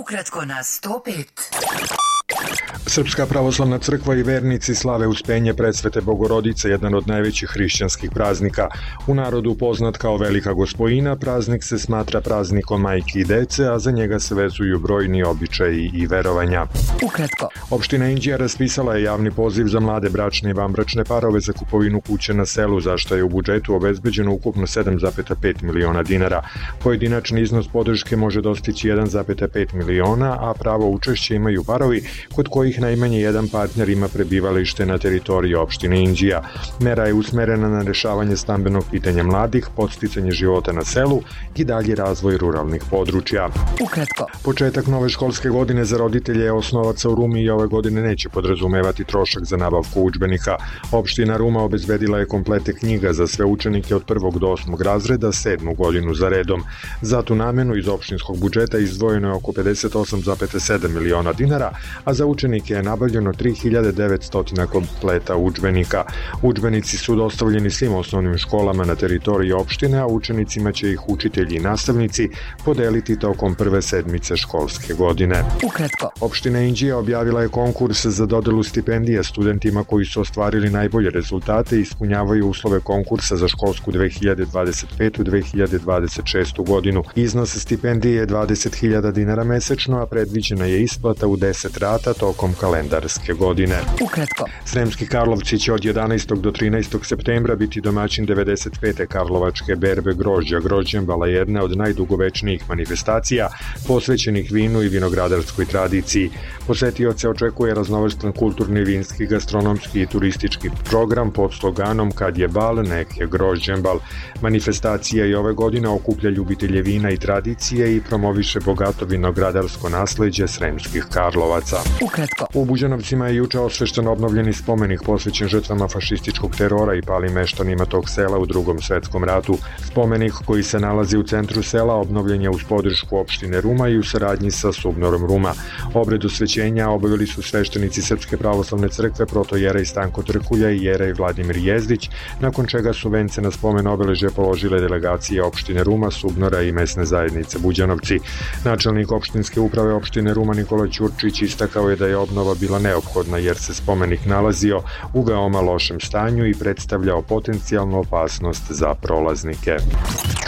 Ukratko na 105. Srpska pravoslavna crkva i vernici slave Uspenje Presvete Bogorodice, jedan od najvećih hrišćanskih praznika. U narodu poznat kao Velika Gospojina, praznik se smatra praznikom majki i dece, a za njega se vezuju brojni običaji i verovanja. Ukratko. Opština Inđija raspisala je javni poziv za mlade bračne i vanbračne parove za kupovinu kuće na selu, za što je u budžetu obezbeđeno ukupno 7,5 miliona dinara. Pojedinačni iznos podrške može dostići 1,5 miliona, a pravo učešće imaju parovi kod kojih najmanje jedan partner ima prebivalište na teritoriji opštine Inđija. Mera je usmerena na rešavanje stambenog pitanja mladih, podsticanje života na selu i dalji razvoj ruralnih područja. Ukratko. Početak nove školske godine za roditelje osnovaca u Rumi i ove godine neće podrazumevati trošak za nabavku udžbenika. Opština Ruma obezbedila je komplete knjiga za sve učenike od 1. do 8. razreda 7. godinu za redom. Za tu namenu iz opštinskog budžeta izdvojeno je oko 58,7 miliona dinara, a za učenike je nabavljeno 3900 kompleta udžbenika. Udžbenici su dostavljeni svim osnovnim školama na teritoriji opštine, a učenicima će ih učitelji i nastavnici podeliti tokom prve sedmice školske godine. Ukratko. Opština Inđija objavila je konkurs za dodelu stipendija studentima koji su ostvarili najbolje rezultate i ispunjavaju uslove konkursa za školsku 2025-2026 godinu. Iznos stipendije je 20.000 dinara mesečno, a predviđena je isplata u 10 rata tokom kalendarske godine. Ukratko. Sremski Karlovci će od 11. do 13. septembra biti domaćin 95. Karlovačke berbe grožđa. Grožđembala je jedna od najdugovečnijih manifestacija posvećenih vinu i vinogradarskoj tradiciji. Posetioce očekuje raznovrstan kulturni, vinski, gastronomski i turistički program pod sloganom Kad je bal, nek je grožđembal. Manifestacija i ove godine okuplja ljubitelje vina i tradicije i promoviše bogato vinogradarsko nasleđe Sremskih Karlovaca. Ukratko. U Buđanovcima je juče osvešten obnovljeni spomenik posvećen žrtvama fašističkog terora i palim meštanima tog sela u Drugom svetskom ratu. Spomenik koji se nalazi u centru sela obnovljen je uz podršku opštine Ruma i u saradnji sa Subnorom Ruma. Obred osvećenja obavili su sveštenici Srpske pravoslavne crkve protojerej Stanko Trkulja i jerej Vladimir Jezdić, nakon čega su vence na spomen obeležje položile delegacije opštine Ruma, Subnora i mesne zajednice Buđanovci. Načelnik opštinske uprave opštine Ruma Nikola Ćurčić istakao je da je obnova bila neophodna jer se spomenik nalazio u veoma lošem stanju i predstavljao potencijalnu opasnost za prolaznike.